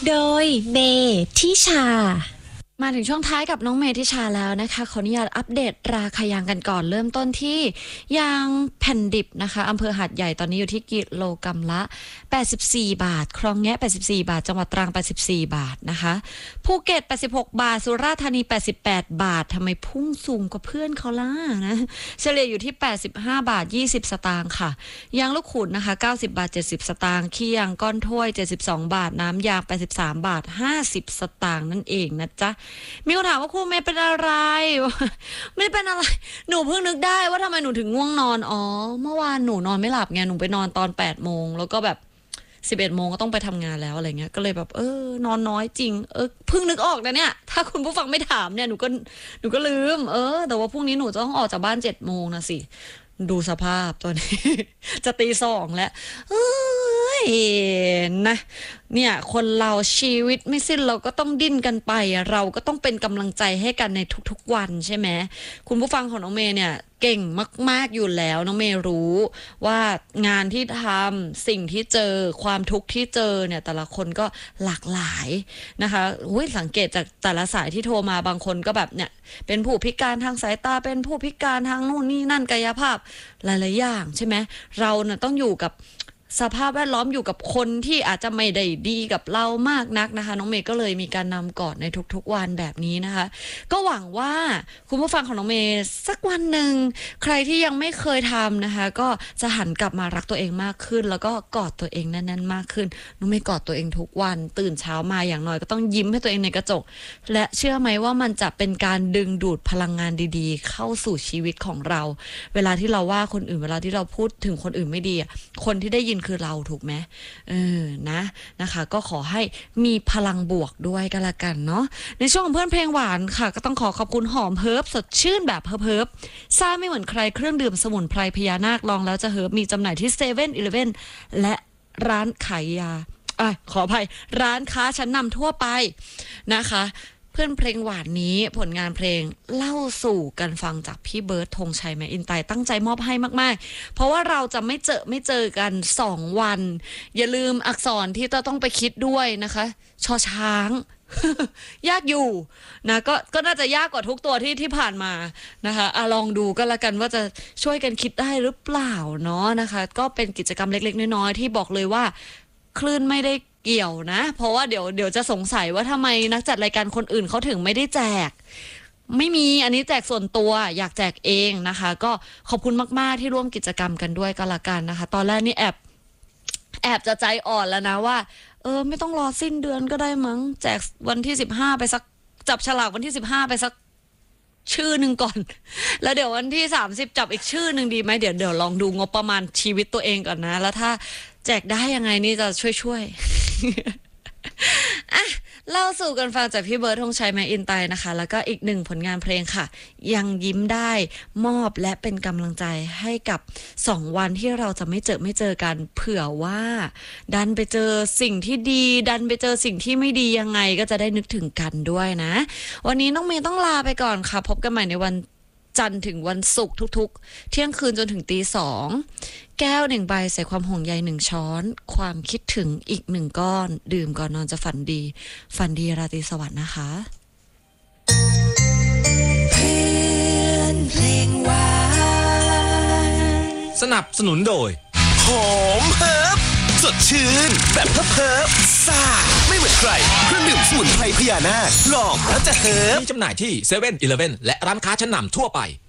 โดยเมทิชามาถึงช่วงท้ายกับน้องเมทิชาแล้วนะคะขออนุญาตอัปเดตราคายางกันก่อนเริ่มต้นที่ยางแผ่นดิบนะคะอำเภอหาดใหญ่ตอนนี้อยู่ที่กิโลกรัมละ84บาทคลองแงะ84บาทจังหวัดตรัง84บาทนะคะภูเก็ต86บาทสุราษฎร์ธานี88บาททำไมพุ่งสูงกว่าเพื่อนเขาล่ะนะเฉลี่ยอยู่ที่85บาท20สตางค์ค่ะยางลูกขุนนะคะ90บาท70สตางค์ขี้ยางก้อนถ้วย72บาทน้ำยาง83บาท50สตางค์นั่นเองนะจ๊ะมีคนถามว่าครูเมย์เป็นอะไรไม่ได้เป็นอะไรหนูเพิ่งนึกได้ว่าทำไมหนูถึงง่วงนอนอ๋อเมื่อวานหนูนอนไม่หลับไงหนูไปนอนตอน8โมงแล้วก็แบบ11โมงก็ต้องไปทำงานแล้วอะไรเงี้ยก็เลยแบบนอนน้อยจริงเพิ่งนึกออกนะเนี่ยถ้าคุณผู้ฟังไม่ถามเนี่ยหนูก็ลืมแต่ว่าพรุ่งนี้หนูจะต้องออกจากบ้าน7โมงนะสิดูสภาพตอนนี้ จะตี2แล้วนะเนี่ยคนเราชีวิตไม่สิ้นเราก็ต้องดิ้นกันไปเราก็ต้องเป็นกำลังใจให้กันในทุกๆวันใช่ไหมคุณผู้ฟังของน้องเมย์เนี่ยเก่งมากๆอยู่แล้วน้องเมย์รู้ว่างานที่ทำสิ่งที่เจอความทุกข์ที่เจอเนี่ยแต่ละคนก็หลากหลายนะคะสังเกตจากแต่ละสายที่โทรมาบางคนก็แบบเนี่ยเป็นผู้พิการทางสายตาเป็นผู้พิการทางนู่นนี่นั่นกายภาพหลายๆอย่างใช่ไหมเราเนี่ยต้องอยู่กับสภาพแวดล้อมอยู่กับคนที่อาจจะไม่ได้ดีกับเรามากนักนะคะน้องเมย์ก็เลยมีการนำกอดในทุกๆวันแบบนี้นะคะก็หวังว่าคุณผู้ฟังของน้องเมย์สักวันหนึ่งใครที่ยังไม่เคยทำนะคะก็จะหันกลับมารักตัวเองมากขึ้นแล้วก็กอดตัวเองแน่นๆมากขึ้นน้องเมย์กอดตัวเองทุกวันตื่นเช้ามาอย่างน้อยก็ต้องยิ้มให้ตัวเองในกระจกและเชื่อไหมว่ามันจะเป็นการดึงดูดพลังงานดีๆเข้าสู่ชีวิตของเราเวลาที่เราว่าคนอื่นเวลาที่เราพูดถึงคนอื่นไม่ดีคนที่ได้ยินคือเราถูกไหมนะคะก็ขอให้มีพลังบวกด้วยกันละกันเนาะในช่วงของเพื่อนเพลงหวานค่ะก็ต้องขอบคุณหอมเฮิร์บสดชื่นแบบเฮิร์บซ่าไม่เหมือนใครเครื่องดื่มสมุนไพรพญานาคลองแล้วจะเฮิร์บมีจำหน่ายที่เซเว่นอีเลฟเว่นและร้านขายยาขออภัยร้านค้าชั้นนำทั่วไปนะคะเพื่อนเพลงหวานนี้ผลงานเพลงเล่าสู่กันฟังจากพี่เบิร์ดธงชัยแมอินไตตั้งใจมอบให้มากๆเพราะว่าเราจะไม่เจอกัน2วันอย่าลืมอักษรที่ต้องไปคิดด้วยนะคะชอช้าง ยากอยู่นะก็น่าจะยากกว่าทุกตัวที่ผ่านมานะคะลองดูก็แล้วกันว่าจะช่วยกันคิดได้หรือเปล่าเนาะนะคะก็เป็นกิจกรรมเล็กๆน้อยๆที่บอกเลยว่าคลื่นไม่ได้เกี่ยวนะเพราะว่าเดี๋ยวจะสงสัยว่าทำไมนักจัดรายการคนอื่นเขาถึงไม่ได้แจกไม่มีอันนี้แจกส่วนตัวอยากแจกเองนะคะก็ขอบคุณมากๆที่ร่วมกิจกรรมกันด้วยก็แล้วกันนะคะตอนแรกนี่แอบจะใจอ่อนแล้วนะว่าไม่ต้องรอสิ้นเดือนก็ได้มั้งแจกวันที่15ไปสักจับฉลากวันที่15ไปสักชื่อหนึ่งก่อนแล้วเดี๋ยววันที่30จับอีกชื่อหนึ่งดีไหมเดี๋ยวลองดูงบประมาณชีวิตตัวเองก่อนนะแล้วถ้าแจกได้ยังไงนี่จะช่วยเล่าสู่กันฟังจากพี่เบิร์ดธงชัยแมอินไตนะคะแล้วก็อีกหนึ่งผลงานเพลงค่ะยังยิ้มได้มอบและเป็นกำลังใจให้กับ2วันที่เราจะไม่เจอกันเผื่อว่าดันไปเจอสิ่งที่ดีดันไปเจอสิ่งที่ไม่ดียังไงก็จะได้นึกถึงกันด้วยนะวันนี้น้องเมย์ต้องลาไปก่อนค่ะพบกันใหม่ในวันจันทร์ถึงวันศุกร์ทุกๆเที่ยงคืนจนถึงตี2แก้ว1ใบใส่ความห่วงใย1ช้อนความคิดถึงอีก1ก้อนดื่มก่อนนอนจะฝันดีราตรีสวัสดิ์นะคะเพื่อนเพลงหวานสนับสนุนโดยหอมเฮิร์บสดชื่นแบบเฮิร์บซ่าไม่เหมือนใครเครื่องดื่มสมุนไพรพญานาคลองแล้วจะเฮิร์บมีจำหน่ายที่เซเว่นอีเลฟเว่นและร้านค้าชั้นนำทั่วไป